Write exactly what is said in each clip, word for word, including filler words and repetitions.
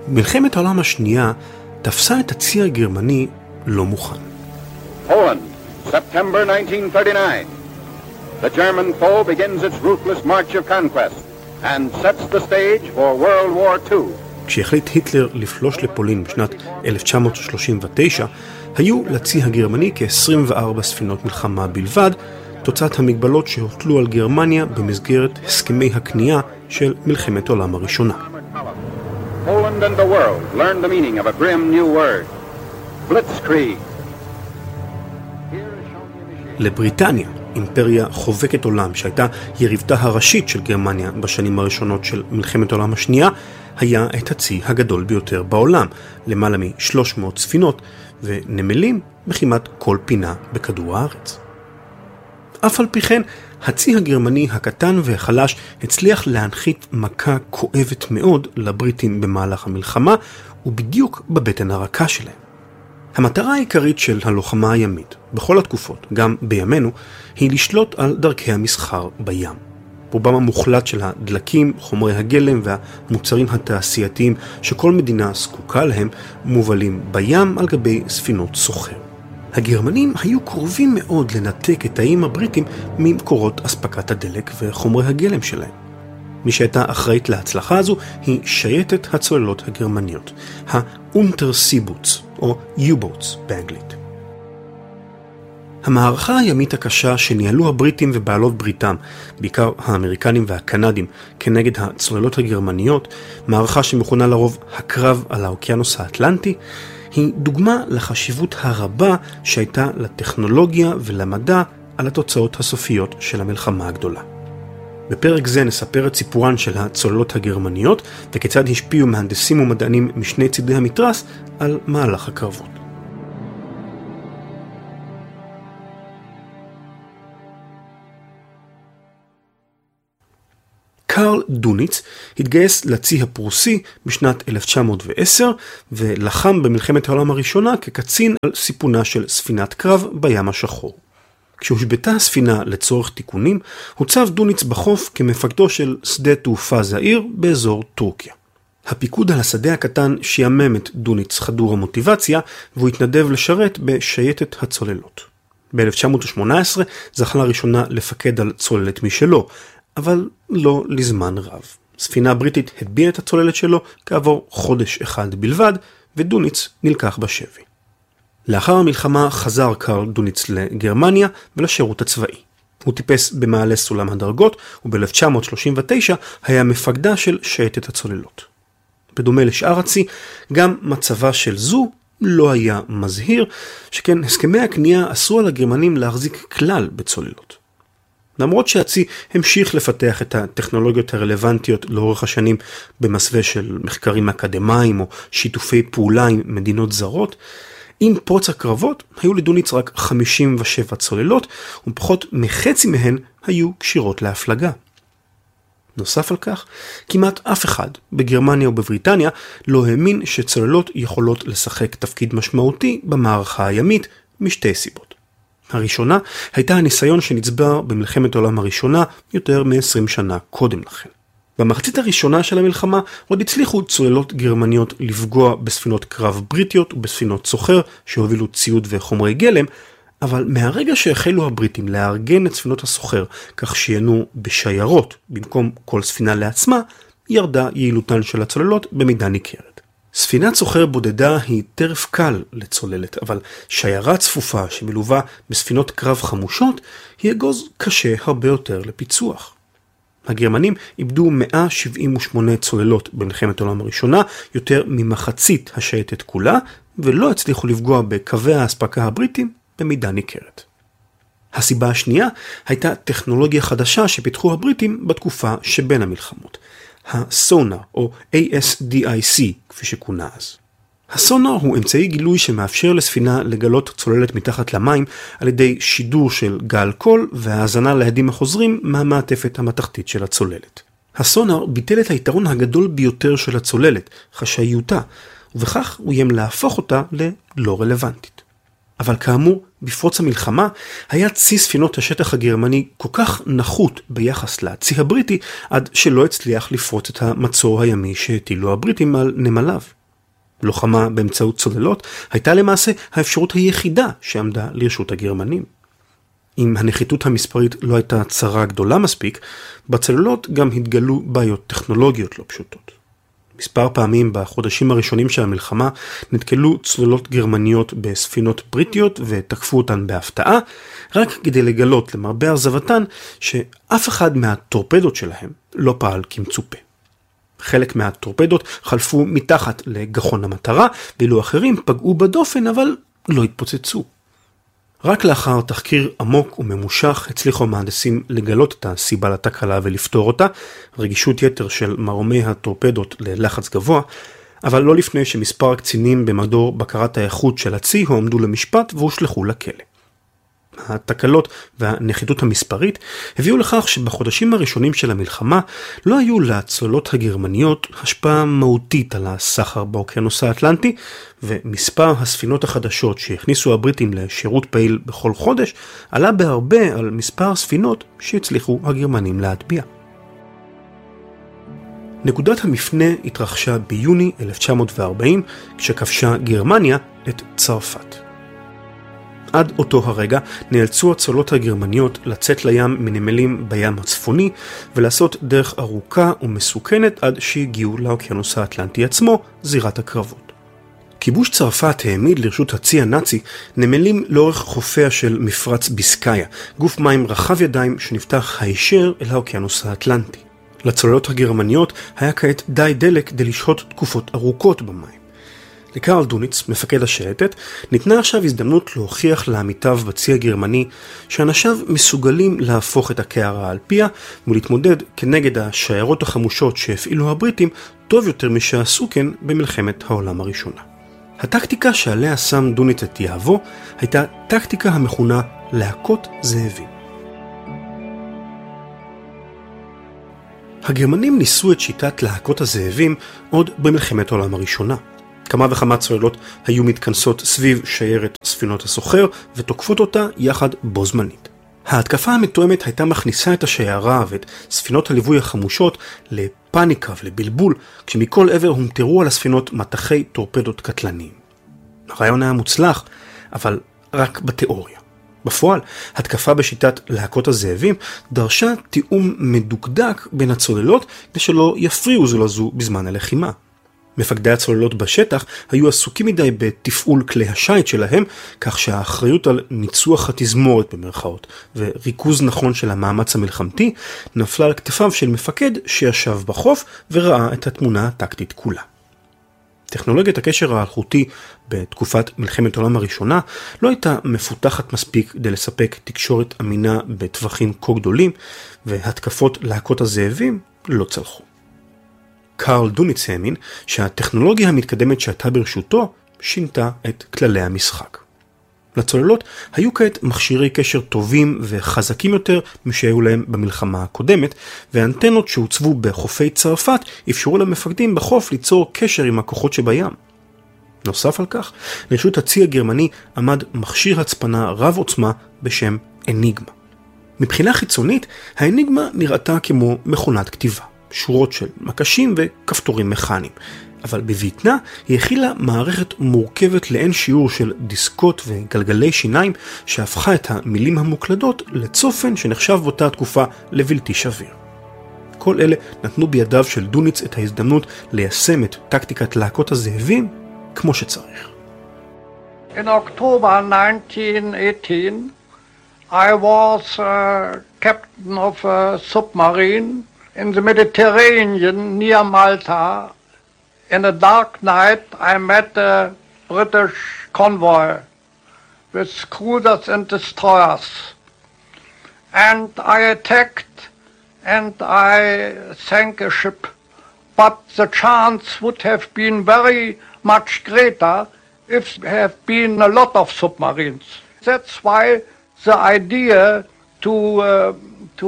מלחמת העולם השנייה תפסה את הצי הגרמני לא מוכן. Poland, September nineteen thirty-nine. The German foe begins its ruthless march of conquest and sets the stage for World War Two. כשהחליט היטלר לפלוש לפולין בשנת אלף תשע מאות שלושים ותשע, היו לצי הגרמני כ-עשרים וארבע ספינות מלחמה בלבד, תוצאת המגבלות שהוטלו על גרמניה במסגרת הסכמי הקנייה של מלחמת העולם הראשונה. Poland and the world learned the meaning of a grim new word, Blitzkrieg. לבריטניה, אימפריה חובקת עולם שהייתה יריבתה הראשית של גרמניה בשנים הראשונות של מלחמת העולם השנייה, היה את הצי הגדול ביותר בעולם, למעלה מ-שלוש מאות ספינות ונמלים בכמעט כל פינה בכדור הארץ. אף על פי כן, הצי הגרמני הקטן והחלש הצליח להנחית מכה כואבת מאוד לבריטים במהלך המלחמה, ובדיוק בבטן הרכה שלהם. המטרה העיקרית של הלוחמה הימית, בכל התקופות, גם בימינו, היא לשלוט על דרכי המסחר בים. רובם המוחלט של הדלקים, חומרי הגלם והמוצרים התעשייתיים שכל מדינה זקוקה להם מובלים בים על גבי ספינות סוחר. הגרמנים היו קרובים מאוד לנתק את האיים הבריטים ממקורות אספקת הדלק וחומרי הגלם שלהם. מי שהייתה אחראית להצלחה הזו היא שייטת הצוללות הגרמניות, ה-Unterseeboots או U-Boats באנגלית. המערכה הימית הקשה שניהלו הבריטים ובעלות בריתם, בעיקר האמריקנים והקנדים, כנגד הצוללות הגרמניות, מערכה שמכונה לרוב הקרב על האוקיינוס האטלנטי, היא דוגמה לחשיבות הרבה שהייתה לטכנולוגיה ולמדע על התוצאות הסופיות של המלחמה הגדולה. בפרק זה נספר את סיפורן של הצוללות הגרמניות וכיצד השפיעו מהנדסים ומדענים משני צידי המתרס על מהלך הקרבות. קרל דוניץ התגייס לצי הפרוסי בשנת אלף תשע מאות ועשר ולחם במלחמת העולם הראשונה כקצין על סיפונה של ספינת קרב בים השחור. כשהושבתה הספינה לצורך תיקונים, הוצב דוניץ בחוף כמפקדו של שדה תעופה זעיר באזור טורקיה. הפיקוד על השדה הקטן שימם את דוניץ חדור המוטיבציה, והוא התנדב לשרת בשייטת הצוללות. ב-אלף תשע מאות שמונה עשרה זכה לראשונה לפקד על צוללת משלו, אבל לא לזמן רב. ספינה בריטית הטביעה את הצוללת שלו כעבור חודש אחד בלבד, ודוניץ נלקח בשבי. לאחר המלחמה חזר קרל דוניץ לגרמניה ולשירות הצבאי. הוא טיפס במעלה סולם הדרגות, וב-אלף תשע מאות שלושים ותשע היה מפקדה של שייטת הצוללות. בדומה לשאר הצי, גם מצבה של זו לא היה מזהיר, שכן הסכמי הקנייה אסרו על הגרמנים להחזיק כלל בצוללות. למרות שהצי המשיך לפתח את הטכנולוגיות הרלוונטיות לאורך השנים במסווה של מחקרים אקדמיים או שיתופי פעולה עם מדינות זרות, עם פרוץ הקרבות היו לדוניץ רק חמישים ושבע צוללות, ופחות מחצי מהן היו קשירות להפלגה. נוסף על כך, כמעט אף אחד בגרמניה ובבריטניה לא האמין שצוללות יכולות לשחק תפקיד משמעותי במערכה הימית משתי סיבות. הראשונה הייתה הניסיון שנצבר במלחמת העולם הראשונה יותר מ-עשרים שנה קודם לכן. במחצית הראשונה של המלחמה עוד הצליחו צוללות גרמניות לפגוע בספינות קרב בריטיות ובספינות סוחר שהובילו ציוד וחומרי גלם, אבל מהרגע שהחלו הבריטים לארגן את ספינות הסוחר כך שינו בשיירות במקום כל ספינה לעצמה, ירדה יעילותן של הצוללות במידה ניכרת. ספינת סוחר בודדה היא טרף קל לצוללת, אבל שיירה צפופה שמלווה בספינות קרב חמושות היא אגוז קשה הרבה יותר לפיצוח. הגרמנים איבדו מאה שבעים ושמונה צוללות במלחמת העולם הראשונה, יותר ממחצית השייטת כולה, ולא הצליחו לפגוע בקווי האספקה הבריטים במידה ניכרת. הסיבה השנייה הייתה טכנולוגיה חדשה שפיתחו הבריטים בתקופה שבין המלחמות, הסונאר או איי אס די איי סי כפי שכונה אז. הסונאר הוא אמצעי גילוי שמאפשר לספינה לגלות צוללת מתחת למים על ידי שידור של גל קול והאזנה להדים החוזרים מהמעטפת המתחתית של הצוללת. הסונאר ביטל את היתרון הגדול ביותר של הצוללת, חשאיותה, ובכך הוא יים להפוך אותה ללא רלוונטית. אבל כאמור, בפרוץ המלחמה היה צי ספינות השטח הגרמני כל כך נחות ביחס לצי הבריטי, עד שלא הצליח לפרוץ את המצור הימי שהטילו הבריטים על נמליו. לוחמה באמצעות צוללות הייתה למעשה האפשרות היחידה שעמדה לרשות הגרמנים. אם הנחיתות המספרית לא הייתה צרה גדולה מספיק, בצוללות גם התגלו בעיות טכנולוגיות לא פשוטות. מספר פעמים בחודשים הראשונים של המלחמה נתקלו צוללות גרמניות בספינות בריטיות ותקפו אותן בהפתעה, רק כדי לגלות למרבה הרזבתן שאף אחד מהטורפדות שלהם לא פעל כמצופה. חלק מהטורפדות חלפו מתחת לגחון המטרה, ואילו אחרים פגעו בדופן אבל לא התפוצצו. רק לאחר תחקיר עמוק וממושך הצליחו המהנדסים לגלות את הסיבה לתקלה ולפתור אותה, רגישות יתר של מרומי הטורפדות ללחץ גבוה, אבל לא לפני שמספר קצינים במדור בקרת האיכות של הצי הועמדו למשפט והושלחו לכלא. התקלות והנחיתות המספרית הביאו לכך שבחודשים הראשונים של המלחמה לא היו לצוללות הגרמניות השפעה מהותית על הסחר באוקיינוס האטלנטי, ומספר הספינות החדשות שהכניסו הבריטים לשירות פעיל בכל חודש עלה בהרבה על מספר ספינות שהצליחו הגרמנים להטביע. נקודת המפנה התרחשה ביוני אלף תשע מאות וארבעים כשכבשה גרמניה את צרפת. עד אותו הרגע נאלצו הצוללות הגרמניות לצאת לים מנמלים בים הצפוני ולעשות דרך ארוכה ומסוכנת עד שהגיעו לאוקיינוס האטלנטי עצמו, זירת הקרבות. כיבוש צרפת העמיד לרשות הצי הנאצי נמלים לאורך חופיה של מפרץ ביסקאיה, גוף מים רחב ידיים שנפתח הישר אל האוקיינוס האטלנטי. לצוללות הגרמניות היה כעת די דלק כדי לשהות תקופות ארוכות במים. לקרל דוניץ, מפקד השייטת, ניתנה עכשיו הזדמנות להוכיח לעמיתיו בצי הגרמני שאנשיו מסוגלים להפוך את הקערה על פיה ולהתמודד כנגד השיירות החמושות שהפעילו הבריטים טוב יותר משעשו כן במלחמת העולם הראשונה. הטקטיקה שעליה שם דוניץ את יהבו הייתה טקטיקה המכונה להכות זאבים. הגרמנים ניסו את שיטת להכות הזאבים עוד במלחמת העולם הראשונה. כמה וכמה צוללות היו מתכנסות סביב שיירת ספינות הסוחר ותוקפות אותה יחד בו זמנית. ההתקפה המתואמת הייתה מכניסה את השיירה ואת ספינות הליווי החמושות לפאניקה ולבלבול, כשמכל עבר הומטרו על הספינות מטחי טורפדות קטלניים. הרעיון היה מוצלח, אבל רק בתיאוריה. בפועל, התקפה בשיטת להכות הזאבים דרשה תיאום מדוקדק בין הצוללות כדי שלא יפריעו זו לזו בזמן הלחימה. מפקדי הצוללות בשטח היו עסוקים מדי בתפעול כלי השייט שלהם, כך שהאחריות על ניצוח התזמורת במרכאות וריכוז נכון של המאמץ המלחמתי נפלה על כתפיו של מפקד שישב בחוף וראה את התמונה הטקטית כולה. טכנולוגיית הקשר האלחוטי בתקופת מלחמת העולם הראשונה לא הייתה מפותחת מספיק כדי לספק תקשורת אמינה בטווחים כה גדולים, והתקפות להכות הזאבים לא צלחו. קרל דוניץ האמין שהטכנולוגיה המתקדמת שהייתה ברשותו שינתה את כללי המשחק. לצוללות היו כעת מכשירי קשר טובים וחזקים יותר משהיו להם במלחמה הקודמת, והאנטנות שהוצבו בחופי צרפת אפשרו למפקדים בחוף ליצור קשר עם הכוחות שבים. נוסף על כך, לרשות הצי הגרמני עמד מכשיר הצפנה רב עוצמה בשם אניגמה. מבחינה חיצונית, האניגמה נראתה כמו מכונת כתיבה. שורות של מקשים וכפתורים מכניים, אבל בביטנה היא הכילה מערכת מורכבת לאין שיעור של דיסקות וגלגלי שיניים שהפכה את המילים המוקלדות לצופן שנחשב באותה תקופה לבלתי שביר. כל אלה נתנו בידיו של דוניץ את ההזדמנות ליישם את טקטיקת להכות הזאבים כמו שצריך. In October nineteen eighteen, I was uh, captain of a submarine in the Mediterranean near Malta. In a dark night I met a British convoy with cruisers and destroyers. And I attacked and I sank a ship. But the chance would have been very much greater if there had been a lot of submarines. That's why the idea to uh, to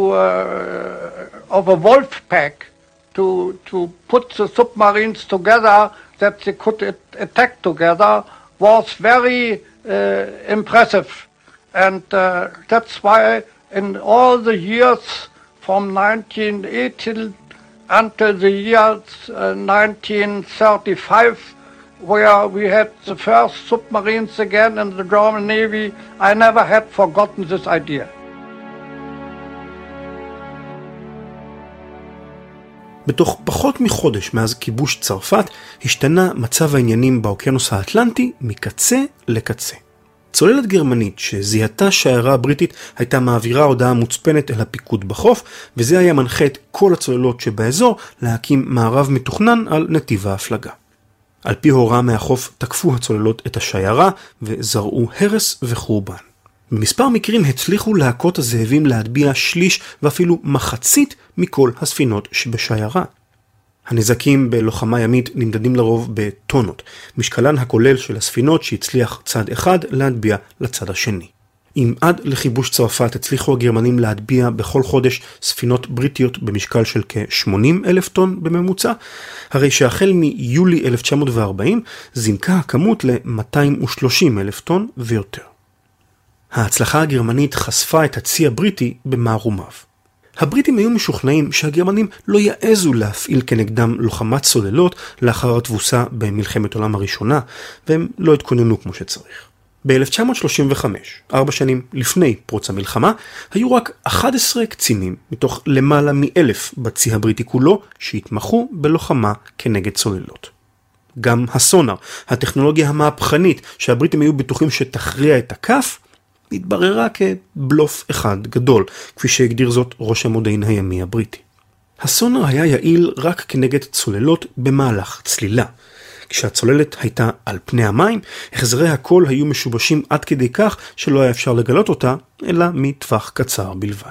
uh, of a wolf pack to to put the submarines together that they could attack together was very uh, impressive. And uh, that's why in all the years from nineteen eighteen until the year uh, nineteen thirty-five, where we had the first submarines again in the German Navy, I never had forgotten this idea. בתוך פחות מחודש מאז כיבוש צרפת, השתנה מצב העניינים באוקיינוס האטלנטי מקצה לקצה. צוללת גרמנית שזיהתה שיירה בריטית הייתה מעבירה הודעה מוצפנת אל הפיקוד בחוף, וזה היה מנחה את כל הצוללות שבאזור להקים מערב מתוכנן על נתיב ההפלגה. על פי הוראה מהחוף תקפו הצוללות את השיירה וזרעו הרס וחורבן. במספר מקרים הצליחו להקות הזאבים להטביע שליש ואפילו מחצית מכל הספינות שבשיירה. הנזקים בלוחמה ימית נמדדים לרוב בטונות, משקלן הכולל של הספינות שהצליח צד אחד להטביע לצד השני. אם עד לכיבוש צרפת הצליחו הגרמנים להטביע בכל חודש ספינות בריטיות במשקל של כ-שמונים אלף טון בממוצע, הרי שהחל מיולי אלף תשע מאות וארבעים זינקה הכמות ל-מאתיים ושלושים אלף טון ויותר. ההצלחה הגרמנית חשפה את הצי הבריטי במערומיו. הבריטים היו משוכנעים שהגרמנים לא יעזו להפעיל כנגדם לוחמת צוללות לאחר התבוסה במלחמת העולם הראשונה, והם לא התכוננו כמו שצריך. ב-אלף תשע מאות שלושים וחמש, ארבע שנים לפני פרוץ המלחמה, היו רק אחד עשר קצינים מתוך למעלה מאלף בצי הבריטי כולו שהתמחו בלוחמה כנגד צוללות. גם הסונר, הטכנולוגיה המהפכנית שהבריטים היו בטוחים שתכריע את הכף, התבררה כבלוף אחד גדול, כפי שהגדיר זאת ראש המודיעין הימי הבריטי. הסונר היה יעיל רק כנגד צוללות במהלך צלילה. כשהצוללת הייתה על פני המים, החזרי הקול היו משובשים עד כדי כך שלא היה אפשר לגלות אותה, אלא מטווח קצר בלבד.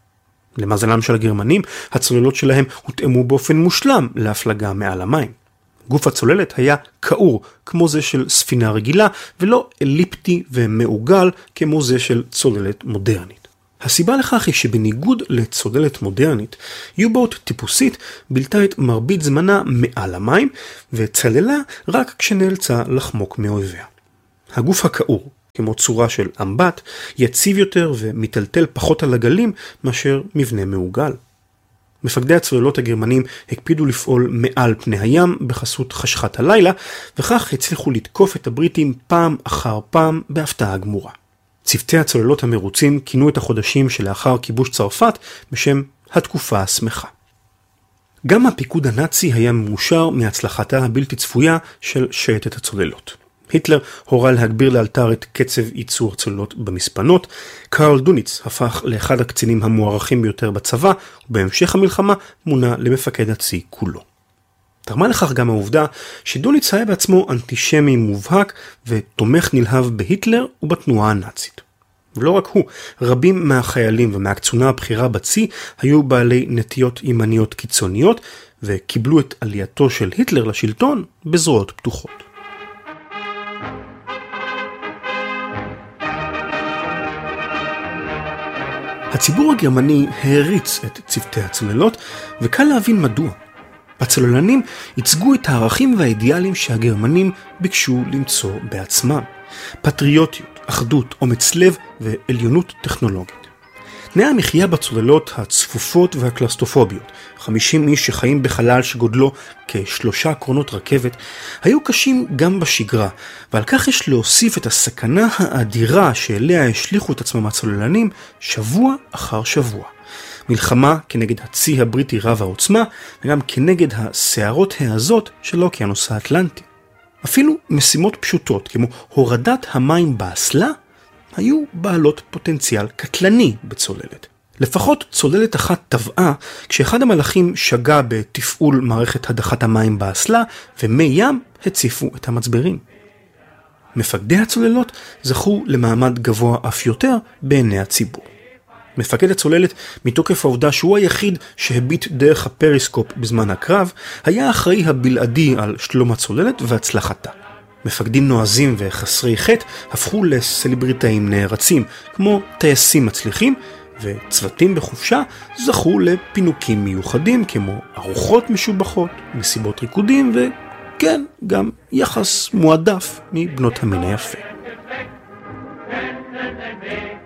למזלם של הגרמנים, הצוללות שלהם הותאמו באופן מושלם להפלגה מעל המים. גוף הצוללת היה קעור כמו זה של ספינה רגילה, ולא אליפטי ומעוגל כמו זה של צוללת מודרנית. הסיבה לכך היא שבניגוד לצוללת מודרנית, U-boat טיפוסית בילתה את מרבית זמנה מעל המים, וצללה רק כשנאלצה לחמוק מאויביה. הגוף הקעור, כמו צורה של אמבט, יציב יותר ומטלטל פחות על הגלים מאשר מבנה מעוגל. מפקדי הצוללות הגרמנים הקפידו לפעול מעל פני הים בחסות חשכת הלילה, וכך הצליחו לתקוף את הבריטים פעם אחר פעם בהפתעה גמורה. צוותי הצוללות המרוצים כינו את החודשים שלאחר כיבוש צרפת בשם התקופה השמחה. גם הפיקוד הנאצי היה מאושר מהצלחתה הבלתי צפויה של שייטת הצוללות. היטלר הורה להגביר לאלתר את קצב ייצור הצוללות במספנות. קרל דוניץ הפך לאחד הקצינים המוערכים ביותר בצבא, ובהמשך המלחמה מונה למפקד הצי כולו. תרמה לכך גם העובדה שדוניץ היה בעצמו אנטישמי מובהק ותומך נלהב בהיטלר ובתנועה הנאצית. ולא רק הוא, רבים מהחיילים ומהקצונה הבכירה בצי היו בעלי נטיות ימניות קיצוניות, וקיבלו את עלייתו של היטלר לשלטון בזרועות פתוחות. הציבור הגרמני העריץ את צוותי הצוללות, וקל להבין מדוע. הצוללנים ייצגו את הערכים והאידיאלים שהגרמנים ביקשו למצוא בעצמם. פטריוטיות, אחדות, אומץ לב ועליונות טכנולוגית. תנאי המחיה בצוללות הצפופות והקלסטרופוביות, חמישים איש שחיים בחלל שגודלו כשלושה קרונות רכבת, היו קשים גם בשגרה, ועל כך יש להוסיף את הסכנה האדירה שאליה השליחו את עצמם הצוללנים שבוע אחר שבוע. מלחמה כנגד הצי הבריטי רב העוצמה, וגם כנגד הסערות העזות של האוקיינוס האטלנטי. אפילו משימות פשוטות כמו הורדת המים באסלה, היו בעלות פוטנציאל קטלני בצוללת. לפחות צוללת אחת טבעה כשאחד המלאכים שגה בתפעול מערכת הדחת המים באסלה, ומי ים הציפו את המצברים. מפקדי הצוללות זכו למעמד גבוה אף יותר בעיני הציבור. מפקד הצוללת, מתוקף העובדה שהוא היחיד שהביט דרך הפריסקופ בזמן הקרב, היה האחראי הבלעדי על שלום הצוללת והצלחתה. מפקדים נועזים וחסרי חטא הפכו לסלבריטאים נערצים, כמו טייסים מצליחים, וצוותים בחופשה זכו לפינוקים מיוחדים, כמו ארוחות משובחות, מסיבות ריקודים, וכן, גם יחס מועדף מבנות המין היפה.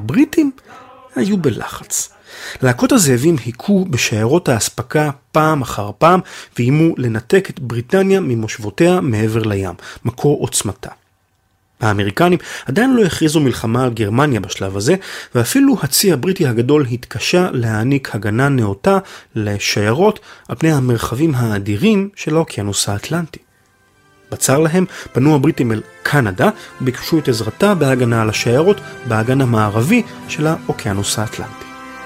הבריטים היו בלחץ. להקות הזאבים היכו בשיירות האספקה פעם אחר פעם, ואיימו לנתק את בריטניה ממושבותיה מעבר לים, מקור עוצמתה. האמריקנים עדיין לא הכריזו מלחמה על גרמניה בשלב הזה, ואפילו הצי הבריטי הגדול התקשה להעניק הגנה נאותה לשיירות על פני המרחבים האדירים של האוקיינוס האטלנטי. בצר להם פנו הבריטים אל קנדה וביקשו את עזרתה בהגנה על השיירות באגן המערבי של האוקיינוס האטלנטי.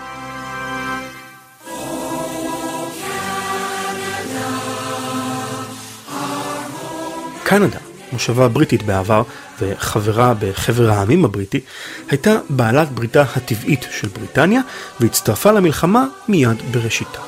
קנדה, מושבה בריטית בעבר וחברה בחבר העמים הבריטי, הייתה בעלת בריתה הטבעית של בריטניה והצטרפה למלחמה מיד בראשיתה.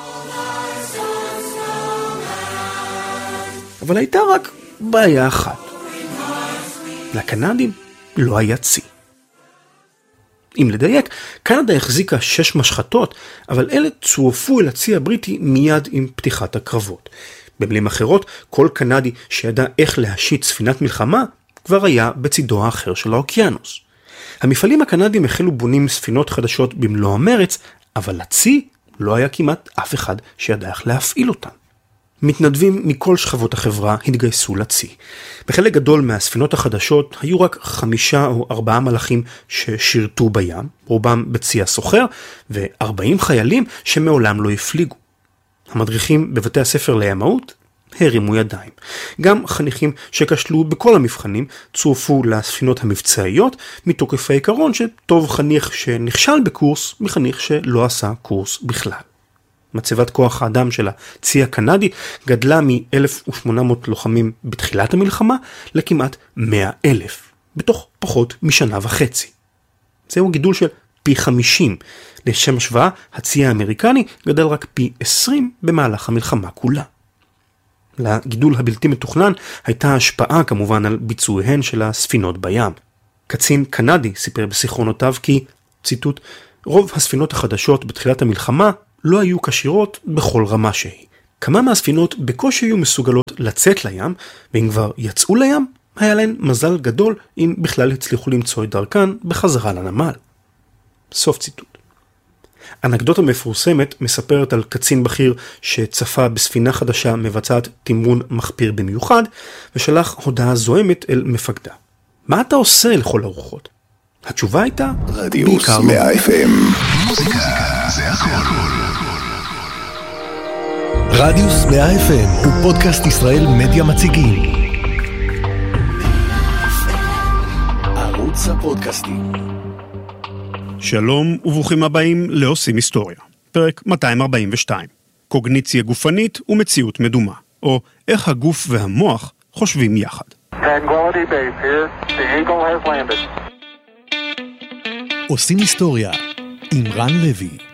אבל הייתה רק בעיה אחת. לקנדים לא היה צי. אם לדייק, קנדה החזיקה שש משחטות, אבל אלה צורפו אל הצי הבריטי מיד עם פתיחת הקרבות. במילים אחרות, כל קנדי שידע איך להשיט ספינת מלחמה, כבר היה בצידו האחר של האוקיינוס. המפעלים הקנדים החלו בונים ספינות חדשות במלוא המרץ, אבל לצי לא היה כמעט אף אחד שידע איך להפעיל אותן. מתנדבים מכל שכבות החברה התגייסו לצי. בחלק גדול מהספינות החדשות היו רק חמישה או ארבעה מלאכים ששירתו בים, רובם בצי הסוחר, ו-ארבעים חיילים שמעולם לא הפליגו. המדריכים בבתי הספר לימאות הרימו ידיים. גם חניכים שכשלו בכל המבחנים צורפו לספינות המבצעיות, מתוקף העיקרון שטוב חניך שנכשל בקורס מחניך שלא עשה קורס בכלל. מצבת כוח האדם של הצי הקנדי גדלה מ-אלף ושמונה מאות לוחמים בתחילת המלחמה לכמעט מאה אלף, בתוך פחות משנה וחצי. זהו גידול של פי חמישים. לשם השוואה, הצי האמריקני גדל רק פי עשרים במהלך המלחמה כולה. לגידול הבלתי מתוכנן הייתה השפעה כמובן על ביצועיהן של הספינות בים. קצין קנדי סיפר בזיכרונותיו כי, ציטוט, רוב הספינות החדשות בתחילת המלחמה לא היו קשירות בכל רמה שהיא. כמה מהספינות בקושי היו מסוגלות לצאת לים, ואם כבר יצאו לים, היה להן מזל גדול אם בכלל הצליחו למצוא את דרכן בחזרה לנמל. סוף ציטוט. אנקדוטה מפורסמת מספרת על קצין בכיר שצפה בספינה חדשה מבצעת תמרון מחפיר במיוחד, ושלח הודעה זוהמת אל מפקדה. מה אתה עושה לכל הרוחות? התשובה הייתה, רדיוס מאה אף אם. מוזיקה זה הכל. רדיוס מאה אף אם הוא פודקאסט ישראל מדיה מציגים. ערוץ הפודקאסטים. שלום וברוכים הבאים לעושים היסטוריה. פרק מאתיים ארבעים ושתיים. קוגניציה גופנית ומציאות מדומה, או איך הגוף והמוח חושבים יחד. Tranquility Base here. The Eagle has landed. עושים היסטוריה עם רן לוי.